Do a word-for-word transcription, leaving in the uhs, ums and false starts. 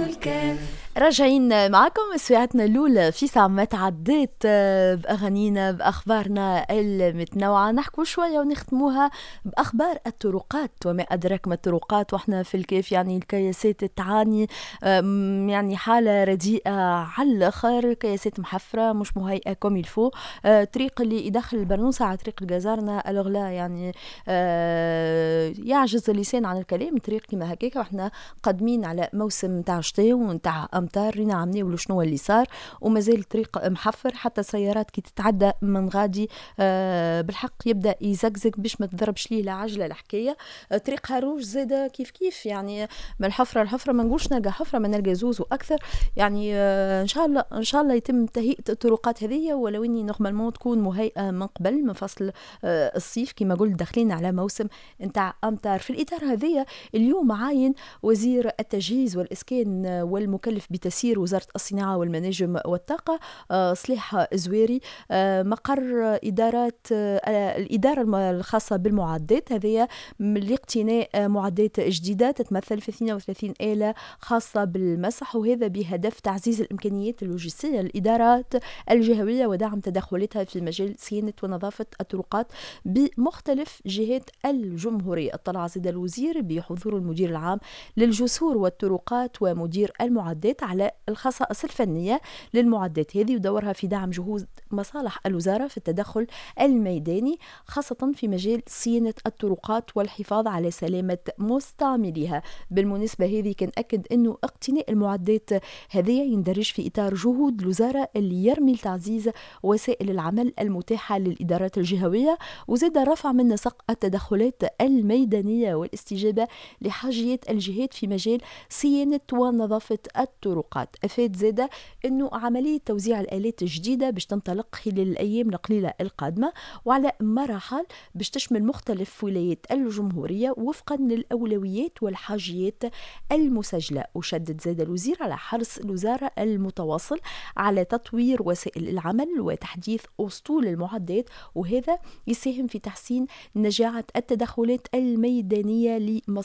راجعين معكم ساعتنا الأولى في ساعة ما تعديت بأغانينا بأخبارنا المتنوعة، نحكوا شوية ونختموها بأخبار الطرقات وما أدراك ما الطرقات. وإحنا في الكيف يعني الكياسات تعاني يعني حالة رديئة على الآخر، كياسات محفرة مش مهيئة كوم الفو. طريق اللي يدخل البرنوسة على طريق الجزارنا الأغلاء يعني يعجز اللسان عن الكلام. طريق كما هكاك وإحنا قادمين على موسم تاع شتاء ونتاع أمطار، رينا عمناولو شنو اللي صار ومازال الطريق محفر، حتى سيارات كي تتعدى من غادي آه بالحق يبدا يزقزق باش ما تضربش ليه لا عجله الحكايه. آه طريق هاروج زاده كيف كيف يعني من الحفره الحفره ما نقولش نلقى حفره، ما نلقى زوز واكثر يعني. آه ان شاء الله ان شاء الله يتم تهيئه الطرقات هذه، ولو اني نورمالمون تكون مهيئه من قبل من فصل آه الصيف كما قلت داخلين على موسم نتاع امطار. في الاطار هذه اليوم عاين وزير التجهيز والاسكان والمكلف بتسيير وزاره الصناعه والمناجم والطاقه آه صليح زويري آه مقر ادارات آه الاداره الخاصه بالمعدات هذه لاقتناء معدات جديده تتمثل في اثنين وثلاثين آلة خاصه بالمسح، وهذا بهدف تعزيز الامكانيات اللوجستيه للادارات الجهويه ودعم تدخلاتها في مجال صيانه ونظافه الطرقات بمختلف جهات الجمهوريه. اطلع زيد الوزير بحضور المدير العام للجسور والطرقات ومدير المعدات على الخصائص الفنية للمعدات هذه ودورها في دعم جهود مصالح الوزارة في التدخل الميداني خاصة في مجال صيانة الطرقات والحفاظ على سلامة مستعمليها. بالمناسبة هذه كان أكد أنه اقتناء المعدات هذه يندرج في إطار جهود الوزارة اللي يرمي لتعزيز وسائل العمل المتاحة للإدارات الجهوية، وزاد رفع من نسق التدخلات الميدانية والاستجابة لحاجيات الجهات في مجال صيانة ونظافة الطرقات. أفاد زادة أنه عملية توزيع الآلات الجديدة باش تنطلق خلال الأيام القليلة القادمة وعلى مراحل باش تشمل مختلف ولايات الجمهورية وفقا للأولويات والحاجيات المسجلة. وشدد زادة الوزير على حرص الوزارة المتواصل على تطوير وسائل العمل وتحديث أسطول المعدات، وهذا يساهم في تحسين نجاعة التدخلات الميدانية لمصالح